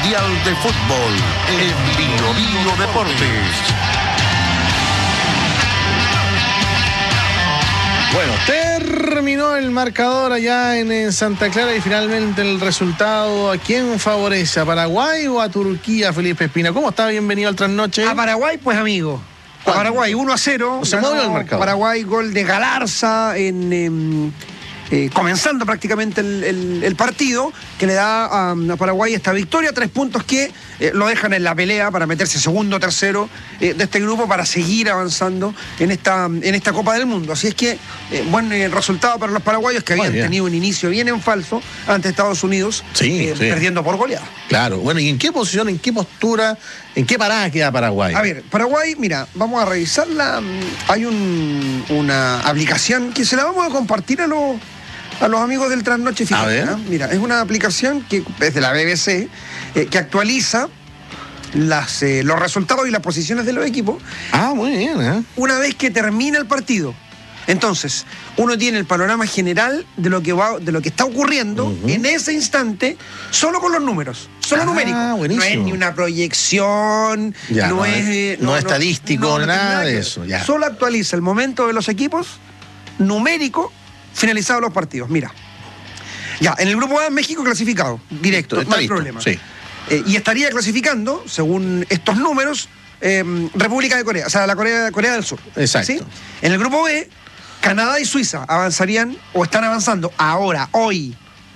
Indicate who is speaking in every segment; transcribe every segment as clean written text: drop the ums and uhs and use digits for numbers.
Speaker 1: Mundial de Fútbol en Bio Deportes.
Speaker 2: Bueno, terminó el marcador allá en Santa Clara y finalmente el resultado, ¿a quién favorece? ¿A Paraguay o a Turquía, Felipe Espina? ¿Cómo está? Bienvenido al Trasnoche.
Speaker 3: A Paraguay, pues, amigo. A Paraguay, 1-0.
Speaker 2: Se movió el marcador.
Speaker 3: Paraguay, gol de Galarza comenzando prácticamente el partido, que le da a Paraguay esta victoria, 3 puntos que lo dejan en la pelea para meterse segundo o tercero de este grupo para seguir avanzando en esta Copa del Mundo. Así es que buen resultado para los paraguayos, que habían tenido un inicio bien en falso ante Estados Unidos, perdiendo por goleada.
Speaker 2: Claro, bueno, ¿y en qué posición, en qué postura, en qué parada queda Paraguay?
Speaker 3: A ver, Paraguay, mira, vamos a revisarla. Hay una aplicación que se la vamos a compartir a los amigos del Trasnoche. Fíjate, ¿no? Mira, es una aplicación que es de la BBC, que actualiza los resultados y las posiciones de los equipos.
Speaker 2: Ah, muy bien,
Speaker 3: una vez que termina el partido. Entonces, uno tiene el panorama general de lo que está ocurriendo en ese instante, solo con los números, solo numérico.
Speaker 2: Buenísimo.
Speaker 3: No es ni una proyección, no es
Speaker 2: estadístico, nada de eso. Ya.
Speaker 3: Solo actualiza el momento de los equipos, numérico, finalizados los partidos. Mira, ya, en el grupo A, México clasificado, directo, no hay problema.
Speaker 2: Sí.
Speaker 3: Y estaría clasificando, según estos números, República de Corea, o sea, Corea del Sur.
Speaker 2: Exacto.
Speaker 3: ¿Sí? En el grupo B, Canadá y Suiza avanzarían o están avanzando ahora, hoy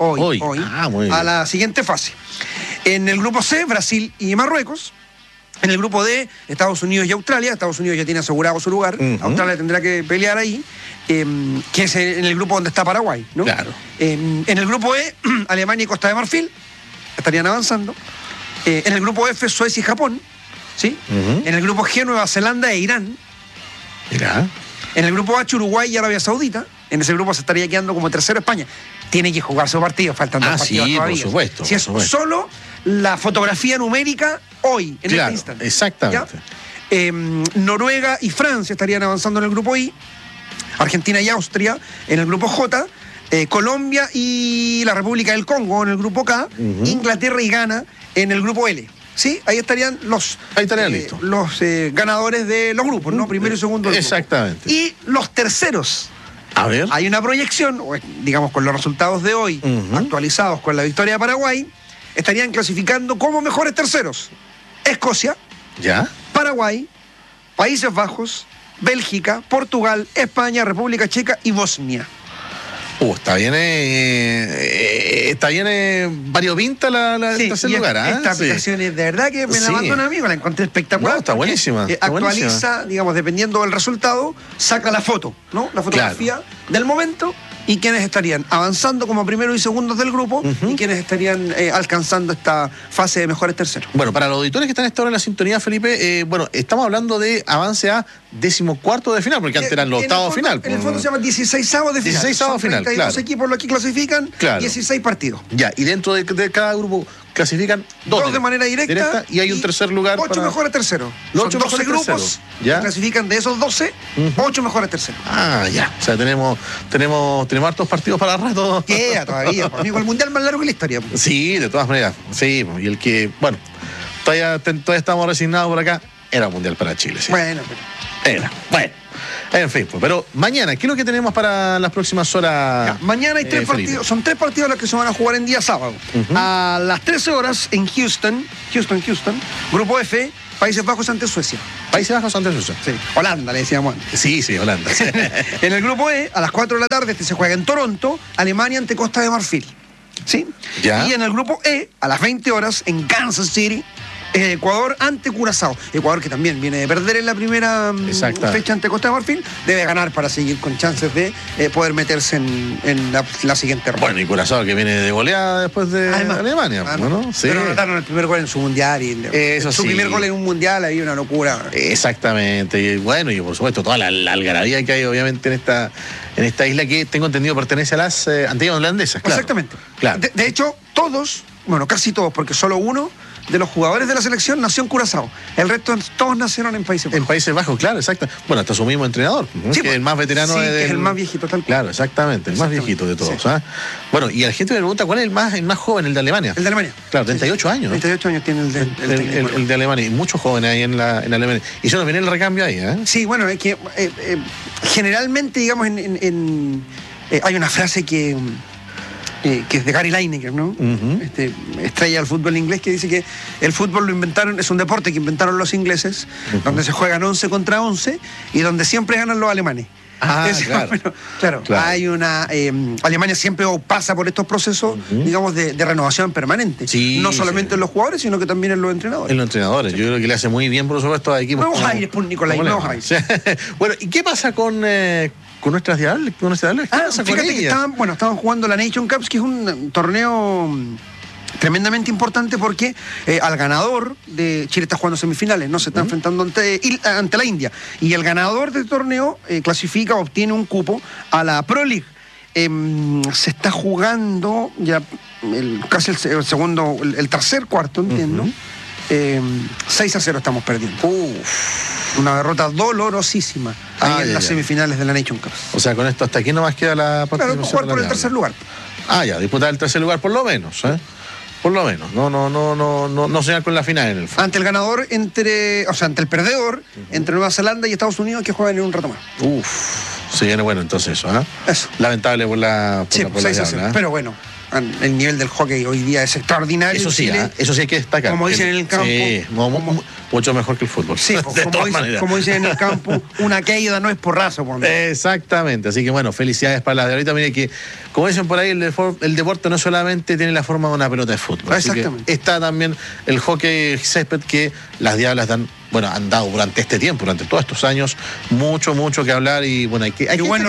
Speaker 3: a la siguiente fase. En el grupo C, Brasil y Marruecos. En el grupo D, Estados Unidos y Australia. Estados Unidos ya tiene asegurado su lugar. Australia tendrá que pelear ahí, que es en el grupo donde está Paraguay, ¿no?
Speaker 2: Claro.
Speaker 3: En el grupo E, Alemania y Costa de Marfil estarían avanzando. En el grupo F, Suecia y Japón. ¿Sí? En el grupo G, Nueva Zelanda e Irán.
Speaker 2: Mira.
Speaker 3: En el grupo H, Uruguay y Arabia Saudita. En ese grupo se estaría quedando como tercero España. Tiene que jugar su partido, faltan 2 partidos todavía.
Speaker 2: Por supuesto.
Speaker 3: Si es solo la fotografía numérica hoy, en este instante.
Speaker 2: Exactamente.
Speaker 3: Noruega y Francia estarían avanzando en el grupo I. Argentina y Austria en el grupo J. Colombia y la República del Congo en el grupo K. Inglaterra y Ghana en el grupo L. ¿Sí? Ahí estarían los ganadores de los grupos, ¿no? Primero y segundo.
Speaker 2: Exactamente.
Speaker 3: Y los terceros.
Speaker 2: A ver.
Speaker 3: Hay una proyección, digamos, con los resultados de hoy, actualizados con la victoria de Paraguay, estarían clasificando como mejores terceros Escocia, Paraguay, Países Bajos, Bélgica, Portugal, España, República Checa y Bosnia.
Speaker 2: Está bien variopinta la tercer lugar.
Speaker 3: Esta aplicación es de verdad que me la mandó un amigo, la encontré espectacular.
Speaker 2: No, está buenísima.
Speaker 3: Actualiza, digamos, dependiendo del resultado, saca la foto, ¿no? La fotografía del momento y quienes estarían avanzando como primeros y segundos del grupo y quienes estarían alcanzando esta fase de mejores terceros.
Speaker 2: Bueno, para los auditores que están a esta hora en la sintonía, Felipe, estamos hablando de avance a 14º de final, porque antes eran los octavos de final.
Speaker 3: En el fondo se llama 16avos de final.
Speaker 2: 16avos de final,
Speaker 3: 32 equipos los que clasifican, 16 partidos.
Speaker 2: Ya, y dentro de cada grupo clasifican dos
Speaker 3: de manera directa
Speaker 2: y hay un tercer lugar.
Speaker 3: 8 mejores terceros.
Speaker 2: Los
Speaker 3: 8 12 grupos que clasifican de esos 12, 8 mejores terceros.
Speaker 2: Ya. O sea, tenemos hartos partidos para rato.
Speaker 3: Queda todavía, amigo, el mundial más largo que la historia.
Speaker 2: Sí, de todas maneras. Sí, y el que, todavía estamos resignados por acá, era un mundial para Chile. Sí.
Speaker 3: Bueno.
Speaker 2: En fin, pero mañana, ¿qué es lo que tenemos para las próximas horas?
Speaker 3: Mañana hay 3 partidos, son 3 partidos los que se van a jugar en día sábado. A las 13 horas en Houston, grupo F, Países Bajos ante Suecia.
Speaker 2: Países Bajos ante Suecia.
Speaker 3: Sí. Holanda, le decíamos antes.
Speaker 2: Sí, Holanda.
Speaker 3: En el grupo E, a las 4 de la tarde, se juega en Toronto, Alemania ante Costa de Marfil. ¿Sí?
Speaker 2: Ya.
Speaker 3: Y en el grupo E, a las 20 horas, en Kansas City, Ecuador ante Curazao. Ecuador, que también viene de perder en la primera fecha ante Costa de Marfil, debe ganar para seguir con chances de poder meterse en la siguiente ronda.
Speaker 2: Bueno, y Curazao, que viene de goleada después de Alemania. ¿No? Sí.
Speaker 3: Pero anotaron el primer gol en su mundial. Su primer gol en un mundial, ahí una locura.
Speaker 2: Exactamente. Y bueno, y por supuesto, toda la algarabía que hay, obviamente, en esta isla que tengo entendido pertenece a las Antillas Holandesas. Claro.
Speaker 3: Exactamente.
Speaker 2: Claro.
Speaker 3: De hecho, todos, casi todos, porque solo uno de los jugadores de la selección nació en Curazao. El resto todos nacieron en Países Bajos.
Speaker 2: En Países Bajos, claro, exacto. Bueno, hasta su mismo entrenador,
Speaker 3: sí,
Speaker 2: que es el más veterano.
Speaker 3: Sí, que es el más viejito, tal cual.
Speaker 2: Claro, exactamente, el más viejito de todos. Sí. Bueno, y la gente me pregunta, ¿cuál es el más joven, el de Alemania?
Speaker 3: El de Alemania.
Speaker 2: Claro, 38 años.
Speaker 3: 38 años tiene
Speaker 2: el de Alemania. Y muchos jóvenes ahí en Alemania. Y se nos viene el recambio ahí, ¿eh?
Speaker 3: Sí, bueno, es que generalmente, digamos, hay una frase que es de Gary Lineker, ¿no? Estrella del fútbol inglés, que dice que el fútbol lo inventaron, es un deporte que inventaron los ingleses, donde se juegan 11 contra 11 y donde siempre ganan los alemanes. Claro. Hay una... Alemania siempre pasa por estos procesos, digamos, de renovación permanente.
Speaker 2: Sí,
Speaker 3: no solamente en los jugadores, sino que también en los entrenadores.
Speaker 2: En los entrenadores. Sí. Yo creo que le hace muy bien, por supuesto, a equipos.
Speaker 3: Nuevos aires, por Nicolás, nuevos aires.
Speaker 2: Bueno, ¿y qué pasa con nuestras diables?
Speaker 3: Fíjate que estaban jugando la Nation Cup, que es un torneo tremendamente importante porque al ganador de Chile está jugando semifinales, no se está enfrentando ante la India, y el ganador del torneo clasifica, obtiene un cupo a la Pro League. Se está jugando ya casi el segundo, el tercer cuarto, entiendo. 6-0 estamos perdiendo. Una derrota dolorosísima en las semifinales de la Nation Cup.
Speaker 2: O sea, con esto hasta aquí nomás queda la participación.
Speaker 3: Claro, jugar por el tercer lugar.
Speaker 2: Disputar el tercer lugar por lo menos, ¿eh? Por lo menos, no soñar con la final en el fondo.
Speaker 3: Ante el ganador, ante el perdedor, entre Nueva Zelanda y Estados Unidos, que juegan en un rato más.
Speaker 2: Se viene bueno entonces eso, ¿eh?
Speaker 3: Eso.
Speaker 2: Lamentable por la
Speaker 3: diabla, pero bueno, el nivel del hockey hoy día es extraordinario.
Speaker 2: Eso sí, eso sí hay que destacar.
Speaker 3: Como dicen en el campo.
Speaker 2: Sí, mucho mejor que el fútbol.
Speaker 3: Sí, como dicen en el campo, una caída no es porrazo.
Speaker 2: Exactamente, así que bueno, felicidades para las de ahorita. Mire que, como dicen por ahí, el deporte no solamente tiene la forma de una pelota de fútbol.
Speaker 3: Exactamente.
Speaker 2: Así que está también el hockey césped, que las diablas han dado durante todos estos años, mucho que hablar, y bueno, hay que
Speaker 3: buenos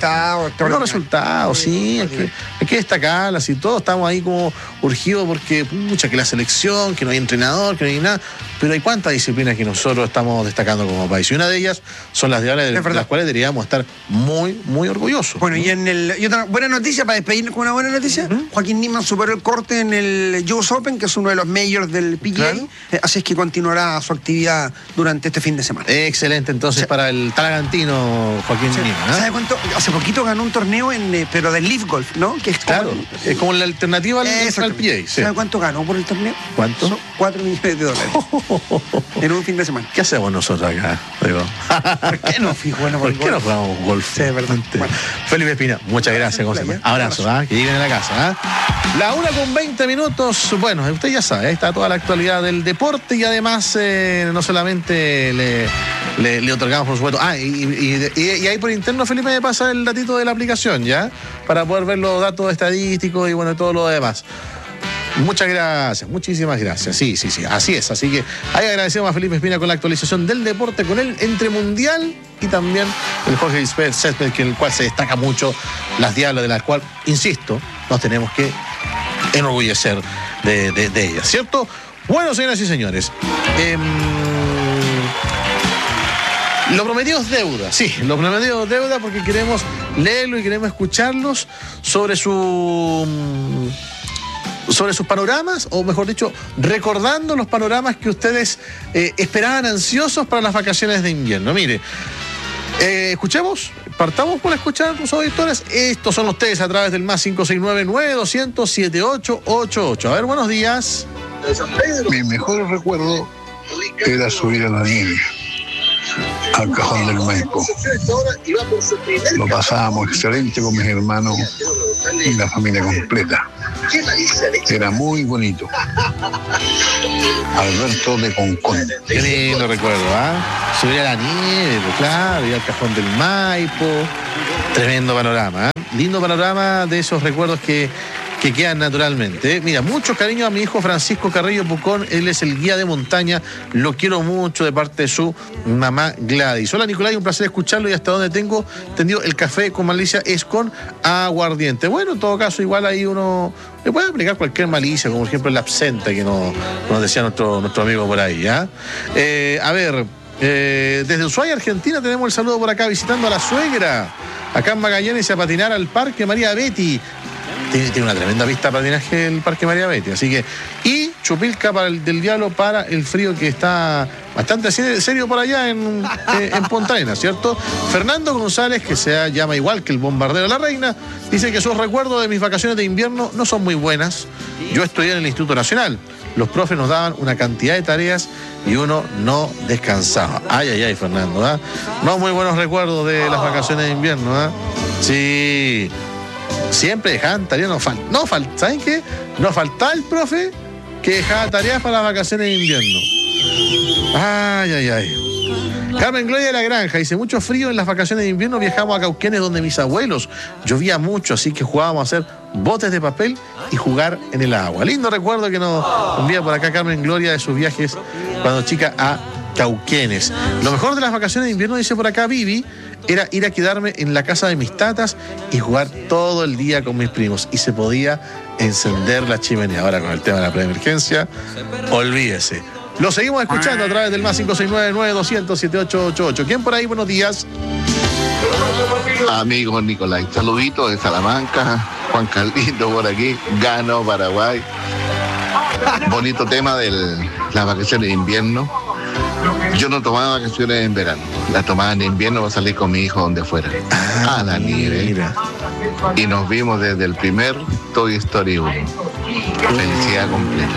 Speaker 2: resultados, sí, hay que destacarlas, y todos estamos ahí como urgidos porque, que la selección, que no hay entrenador, que no hay nada, pero hay cuántas disciplinas que nosotros estamos destacando como país, y una de ellas son las diablas, de las cuales deberíamos estar muy orgullosos.
Speaker 3: Bueno, y otra buena noticia, para despedirnos con una buena noticia, Joaquín Niemann superó el corte en el US Open, que es uno de los majors del PGA, claro. Así es que continuará su actividad durante este fin de semana.
Speaker 2: Excelente, entonces, para el talagantino Joaquín Niemann.
Speaker 3: ¿Sabe cuánto? Hace poquito ganó un torneo pero del Leaf Golf, ¿no? Que es
Speaker 2: es como la alternativa al PGA. Sí.
Speaker 3: ¿Sabe cuánto ganó por el torneo?
Speaker 2: ¿Cuánto?
Speaker 3: Son $4 millones en un fin de semana.
Speaker 2: ¿Qué hacemos nosotros acá?
Speaker 3: ¿Por qué no, fijo?
Speaker 2: ¿Por qué no jugamos golf?
Speaker 3: Sí, es verdad.
Speaker 2: Bueno. Felipe Espina, muchas gracias. Abrazo, que lleguen a la casa. La 1:20. Bueno, usted ya sabe, ahí está toda la actualidad del deporte, y además no solamente le otorgamos, por supuesto. Y ahí por interno, Felipe, me pasa el datito de la aplicación, ¿ya? Para poder ver los datos estadísticos y bueno, todo lo demás. Muchas gracias, muchísimas gracias. Sí, así es. Así que ahí agradecemos a Felipe Espina con la actualización del deporte, con el entremundial y también el hockey césped, en el cual se destaca mucho las diablas, de las cuales, insisto, nos tenemos que enorgullecer de ellas, ¿cierto? Bueno, señoras y señores, lo prometido es deuda, sí, lo prometido es deuda, porque queremos leerlo y queremos escucharlos sobre sus panoramas, o mejor dicho, recordando los panoramas que ustedes esperaban ansiosos para las vacaciones de invierno. Mire, partamos por escuchar a los auditores. Estos son ustedes a través del más 569-900-7888. A ver, buenos días.
Speaker 4: Mi mejor recuerdo era subir a la nieve al Cajón del Maipo. Lo pasábamos excelente con mis hermanos y la familia completa. Era muy bonito. Alberto de Concón.
Speaker 2: Qué lindo recuerdo, Subir a la nieve, claro, ir al Cajón del Maipo. Tremendo panorama, Lindo panorama de esos recuerdos que quedan naturalmente. Mira, mucho cariño a mi hijo Francisco Carrillo Pucón, él es el guía de montaña, lo quiero mucho, de parte de su mamá Gladys. Hola Nicolás, un placer escucharlo, y hasta donde tengo entendido, el café con malicia es con aguardiente. Bueno, en todo caso, igual ahí uno le puede aplicar cualquier malicia, como por ejemplo la absenta que nos decía nuestro amigo por ahí, a ver, desde Ushuaia, Argentina, tenemos el saludo por acá, visitando a la suegra, acá en Magallanes, a patinar al Parque María Betty. tiene una tremenda pista de patinaje el Parque María Betty. Así que, y Chupilca del Diablo para el frío que está bastante serio por allá en Punta Arenas, ¿cierto? Fernando González, que se llama igual que el bombardero de la reina, dice que sus recuerdos de mis vacaciones de invierno no son muy buenas. Yo estudié en el Instituto Nacional. Los profes nos daban una cantidad de tareas y uno no descansaba. Ay, Fernando, ¿eh? No muy buenos recuerdos de las vacaciones de invierno, ¿eh? Sí, siempre dejaban tareas, ¿saben qué? No faltaba el profe que dejaba tareas para las vacaciones de invierno. Ay. Carmen Gloria de la Granja dice, mucho frío en las vacaciones de invierno, viajamos a Cauquenes donde mis abuelos, llovía mucho, así que jugábamos a hacer botes de papel y jugar en el agua. Lindo recuerdo que nos envía por acá Carmen Gloria de sus viajes cuando chica a Cauquenes. Lo mejor de las vacaciones de invierno, dice por acá Vivi, era ir a quedarme en la casa de mis tatas y jugar todo el día con mis primos. Y se podía encender la chimenea. Ahora con el tema de la preemergencia, olvídese. Lo seguimos escuchando a través del más 569-9200-7888. ¿Quién por ahí? Buenos días.
Speaker 5: Amigos Nicolás, saluditos de Salamanca. Juan Carlito por aquí, ganó Paraguay. Bonito tema de las vacaciones de invierno. Yo no tomaba vacaciones en verano, las tomaba en invierno para salir con mi hijo donde fuera, a la nieve. Mira. Y nos vimos desde el primer Toy Story 1. Felicidad completa.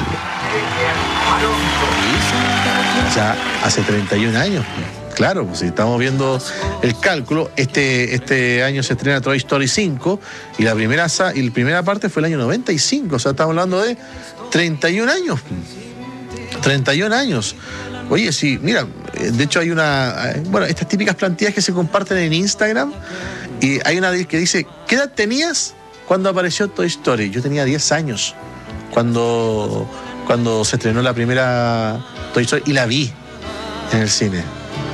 Speaker 2: Ya hace 31 años. Claro, pues si estamos viendo el cálculo, este año se estrena Toy Story 5 y la primera parte fue el año 95, o sea, estamos hablando de 31 años. 31 años. Oye, sí, mira, de hecho hay estas típicas plantillas que se comparten en Instagram y hay una que dice, ¿qué edad tenías cuando apareció Toy Story? Yo tenía 10 años cuando se estrenó la primera Toy Story y la vi en el cine.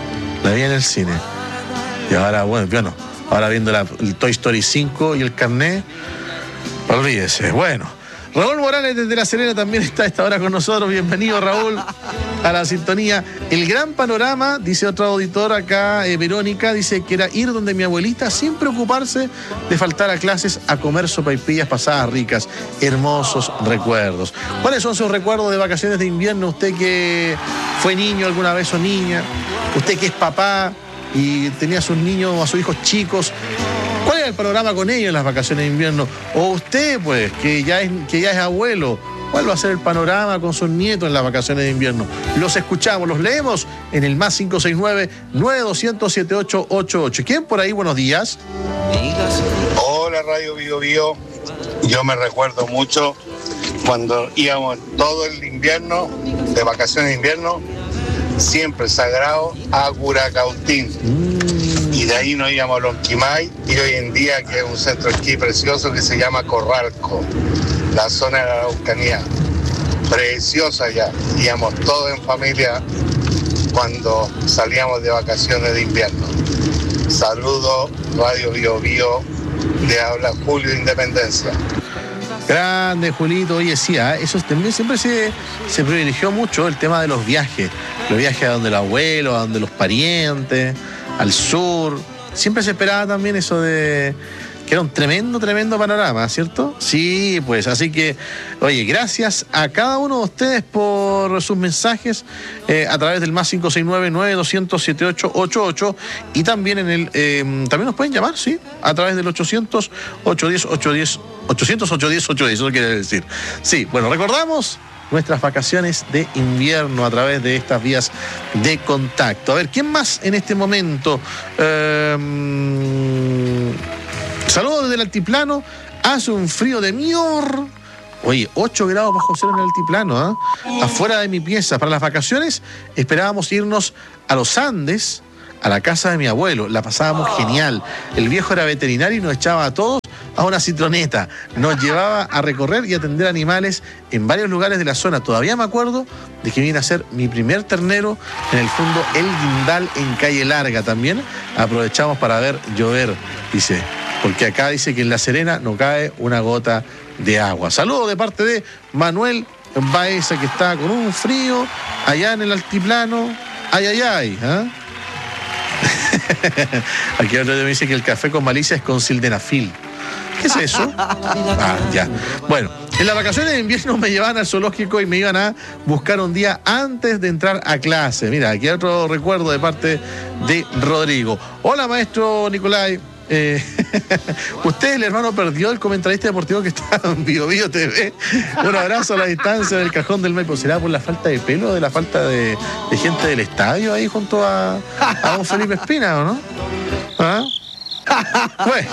Speaker 2: Y ahora, ahora viendo el Toy Story 5 y el carnet, olvídese. Bueno, Raúl Morales desde La Serena también está a esta hora con nosotros. Bienvenido, Raúl, a la sintonía. El gran panorama, dice otra auditora acá, Verónica, dice que era ir donde mi abuelita sin preocuparse de faltar a clases a comer sopaipillas pasadas ricas. Hermosos recuerdos. ¿Cuáles son sus recuerdos de vacaciones de invierno? Usted que fue niño alguna vez o niña, usted que es papá y tenía a sus niños o a sus hijos chicos, ¿cuál era el panorama con ellos en las vacaciones de invierno? O usted, pues, que ya es abuelo, ¿cuál va a ser el panorama con sus nietos en las vacaciones de invierno? Los escuchamos, los leemos en el más 569-9200-7888. ¿Quién por ahí? Buenos días.
Speaker 6: Hola, Radio Bio Bio. Yo me recuerdo mucho cuando íbamos todo el invierno, de vacaciones de invierno, siempre sagrado a Curacautín. Y de ahí nos íbamos a Lonquimay y hoy en día que es un centro de esquí precioso que se llama Corralco, la zona de la Araucanía. Preciosa ya. Íbamos todos en familia cuando salíamos de vacaciones de invierno. Saludos, Radio Bio Bio, le habla Julio Independencia.
Speaker 2: Grande, Julito. Oye, sí, eso también siempre se privilegió mucho el tema de los viajes a donde el abuelo, a donde los parientes, al sur. Siempre se esperaba también eso de que era un tremendo panorama, ¿cierto? Sí, pues, así que, oye, gracias a cada uno de ustedes por sus mensajes a través del más 569-9200-7888 y también también nos pueden llamar, ¿sí? A través del 800-810-810, 800-810-810, eso quiere decir. Sí, bueno, recordamos nuestras vacaciones de invierno a través de estas vías de contacto. A ver, ¿quién más en este momento? Saludos desde el altiplano. Hace un frío de mior. Oye, 8 grados bajo cero en el altiplano, ¿eh? Afuera de mi pieza. Para las vacaciones esperábamos irnos a los Andes, a la casa de mi abuelo. La pasábamos genial. El viejo era veterinario y nos echaba a todos a una citroneta. Nos llevaba a recorrer y atender animales en varios lugares de la zona. Todavía me acuerdo de que vine a ser mi primer ternero en el fondo El Guindal en Calle Larga. También aprovechamos para ver llover, dice. Porque acá dice que en La Serena no cae una gota de agua. Saludos de parte de Manuel Baeza, que está con un frío allá en el altiplano. Ay. Aquí otro me dice que el café con malicia es con sildenafil. ¿Qué es eso? Ya. Bueno, en las vacaciones de invierno me llevaban al zoológico y me iban a buscar un día antes de entrar a clase. Mira, aquí hay otro recuerdo de parte de Rodrigo. Hola, maestro Nicolai. Usted, el hermano perdió, el comentarista deportivo que está en Bio Bio TV. Un abrazo a la distancia del cajón del Maipo. ¿Será por la falta de pelo, de la falta de gente del estadio ahí junto a don Felipe Espina, o no? ¿Ah? Bueno.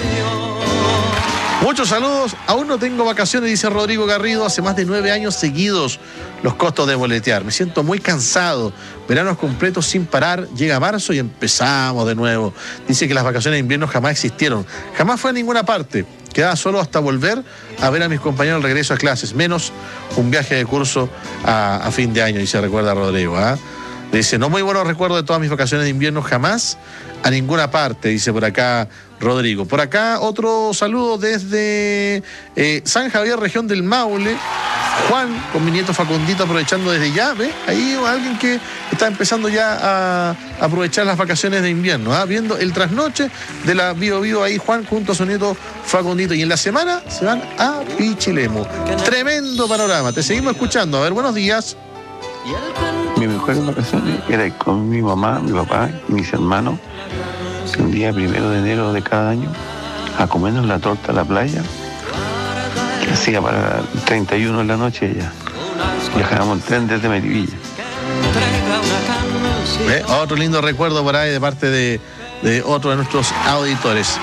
Speaker 2: Muchos saludos. Aún no tengo vacaciones, dice Rodrigo Garrido. Hace más de 9 años seguidos los costos de boletear. Me siento muy cansado. Veranos completos sin parar. Llega marzo y empezamos de nuevo. Dice que las vacaciones de invierno jamás existieron. Jamás fue a ninguna parte. Quedaba solo hasta volver a ver a mis compañeros al regreso a clases. Menos un viaje de curso a fin de año, dice, recuerda Rodrigo. Dice, no muy buenos recuerdos de todas mis vacaciones de invierno, jamás a ninguna parte, dice por acá Rodrigo. Por acá otro saludo desde San Javier, región del Maule. Juan, con mi nieto Facundito, aprovechando desde ya, ¿ves? Ahí alguien que está empezando ya a aprovechar las vacaciones de invierno, viendo el trasnoche de la Bio Bio ahí, Juan, junto a su nieto Facundito. Y en la semana se van a Pichilemu. Tremendo panorama. Te seguimos escuchando. A ver, buenos días.
Speaker 7: Mis mejores vacaciones era con mi mamá, mi papá y mis hermanos, un día 1 de enero de cada año, a comernos la torta a la playa, que hacía para el 31 de la noche ya. Viajábamos en tren desde Melipilla.
Speaker 2: Otro lindo recuerdo por ahí de parte de otro de nuestros auditores.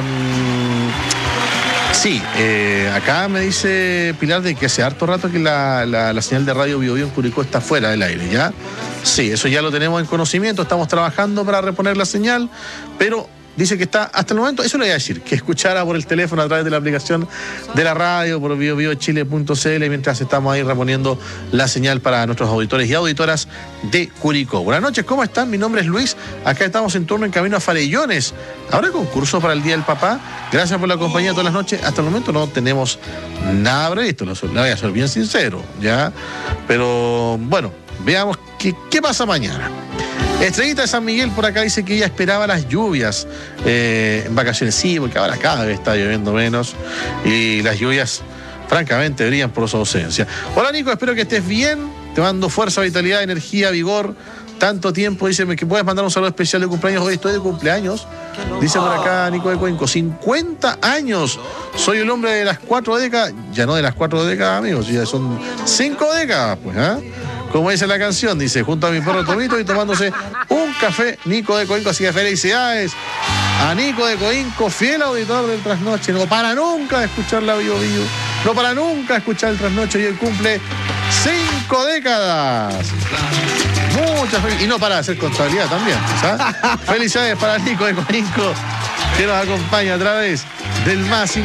Speaker 2: Sí, acá me dice Pilar de que hace harto rato que la señal de radio Bio Bio en Curicó está fuera del aire, ¿ya? Sí, eso ya lo tenemos en conocimiento, estamos trabajando para reponer la señal, pero dice que está hasta el momento, eso le voy a decir, que escuchara por el teléfono a través de la aplicación de la radio, por biobiochile.cl, mientras estamos ahí reponiendo la señal para nuestros auditores y auditoras de Curicó. Buenas noches, ¿cómo están? Mi nombre es Luis, acá estamos en turno en camino a Farellones. Ahora concurso para el Día del Papá. Gracias por la compañía todas las noches. Hasta el momento no tenemos nada previsto, le voy a ser bien sincero, ¿ya? Pero bueno, veamos qué pasa mañana. Estrellita de San Miguel por acá dice que ella esperaba las lluvias en vacaciones. Sí, porque ahora cada vez está lloviendo menos y las lluvias, francamente, brillan por su ausencia. Hola, Nico, espero que estés bien. Te mando fuerza, vitalidad, energía, vigor. Tanto tiempo, dice que puedes mandar un saludo especial de cumpleaños. Hoy estoy de cumpleaños. Dice por acá Nico de Cuenco, 50 años. Soy el hombre de las 4 décadas. Ya no de las 4 décadas, amigos, ya son 5 décadas, pues, Como dice la canción, dice, junto a mi perro Tomito y tomándose un café, Nico de Coinco. Así que felicidades a Nico de Coinco, fiel auditor del Trasnoche. No para nunca de escuchar la Bio Bio, no para nunca de escuchar el Trasnoche, y él cumple 5 décadas. Muchas felicidades. Y no para hacer contabilidad también, ¿sabes? Felicidades para Nico de Coinco, que nos acompaña a través del más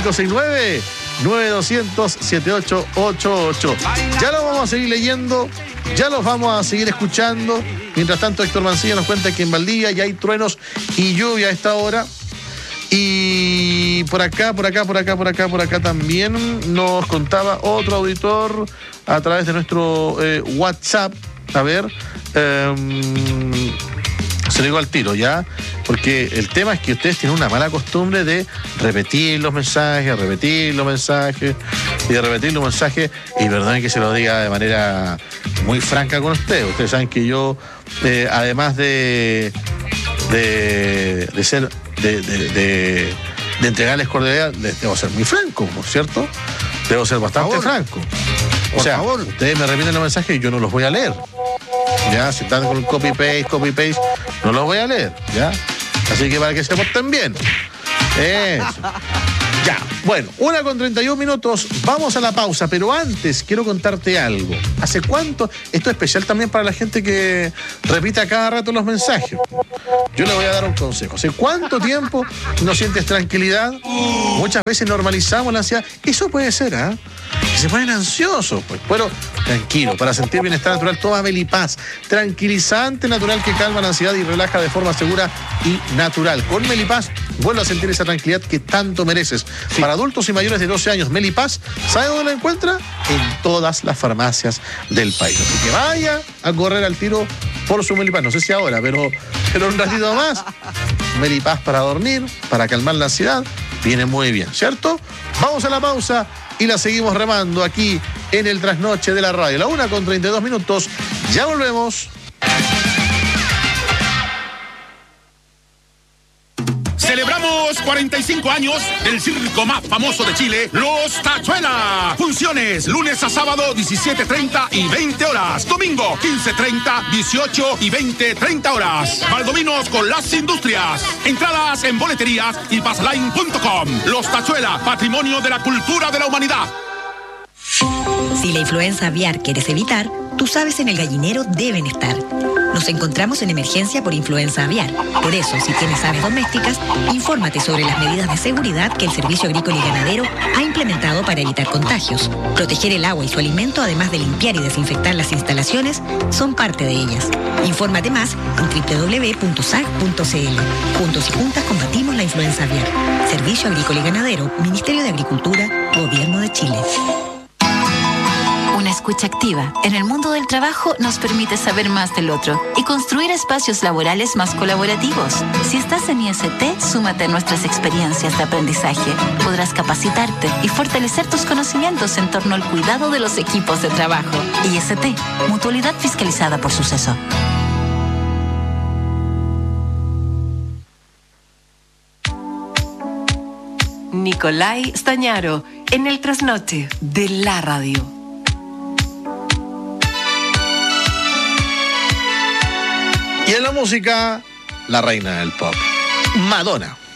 Speaker 2: 569-9200-7888. Ya lo vamos a seguir leyendo, ya los vamos a seguir escuchando. Mientras tanto, Héctor Mancilla nos cuenta que en Valdivia ya hay truenos y lluvia a esta hora. Y por acá también nos contaba otro auditor a través de nuestro WhatsApp. A ver, se lo digo al tiro, ¿ya? Porque el tema es que ustedes tienen una mala costumbre de repetir los mensajes, y de repetir los mensajes, y perdonen que se lo diga de manera muy franca con ustedes. Ustedes saben que yo, además de entregarles cordialidad, les debo ser muy franco, ¿no es cierto? Debo ser bastante franco. O sea, ustedes me repiten los mensajes y yo no los voy a leer. Ya, si están con el copy-paste, no los voy a leer, ¿ya? Así que para que se porten bien. Eso. Ya, bueno, 1:31, vamos a la pausa, pero antes quiero contarte algo. ¿Hace cuánto? Esto es especial también para la gente que repite a cada rato los mensajes. Yo le voy a dar un consejo. ¿Hace cuánto tiempo no sientes tranquilidad? Muchas veces normalizamos la ansiedad. Eso puede ser, que se ponen ansiosos, pues. Pero tranquilo, para sentir bienestar natural, toma Melipaz, tranquilizante natural que calma la ansiedad y relaja de forma segura y natural. Con Melipaz vuelve a sentir esa tranquilidad que tanto mereces. Sí. Para adultos y mayores de 12 años, Melipaz, ¿sabe dónde lo encuentra? En todas las farmacias del país. Así que vaya a correr al tiro por su Melipaz. No sé si ahora, pero un ratito más. Melipaz para dormir, para calmar la ansiedad viene muy bien, ¿cierto? Vamos a la pausa y la seguimos remando aquí en el Trasnoche de la Radio. La 1:32, ya volvemos.
Speaker 8: Celebramos 45 años del circo más famoso de Chile, Los Tachuela. Funciones lunes a sábado 17:30 y 20 horas. Domingo 15:30, 18 y 20:30 horas. Valdominos con las industrias. Entradas en boleterías y passline.com. Los Tachuela, patrimonio de la cultura de la humanidad.
Speaker 9: Si la influenza aviar quieres evitar, tú sabes en el gallinero deben estar. Nos encontramos en emergencia por influenza aviar. Por eso, si tienes aves domésticas, infórmate sobre las medidas de seguridad que el Servicio Agrícola y Ganadero ha implementado para evitar contagios. Proteger el agua y su alimento, además de limpiar y desinfectar las instalaciones, son parte de ellas. Infórmate más en www.sag.cl. Juntos y juntas combatimos la influenza aviar. Servicio Agrícola y Ganadero, Ministerio de Agricultura, Gobierno de Chile.
Speaker 10: Una escucha activa en el mundo del trabajo nos permite saber más del otro y construir espacios laborales más colaborativos. Si estás en IST, súmate a nuestras experiencias de aprendizaje. Podrás capacitarte y fortalecer tus conocimientos en torno al cuidado de los equipos de trabajo. IST, Mutualidad Fiscalizada por Suceso.
Speaker 11: Nicolai Stañaro en el Trasnoche de la Radio.
Speaker 2: Y en la música, la reina del pop, Madonna.